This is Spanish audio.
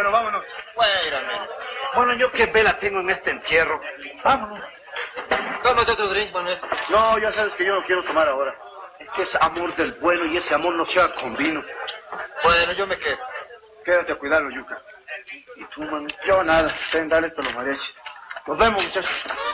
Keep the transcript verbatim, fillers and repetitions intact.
Bueno, vámonos. Bueno, Bueno, yo qué vela tengo en este entierro. Vámonos. tómate tu drink, Manuel. No, ya sabes que yo no quiero tomar ahora. Es que es amor del bueno y ese amor no se haga con vino. Bueno, yo me quedo. Quédate a cuidarlo, Yuca. ¿Y tú, mami? Yo nada. Ten, dale esto a los mariachis. Nos vemos, muchachos.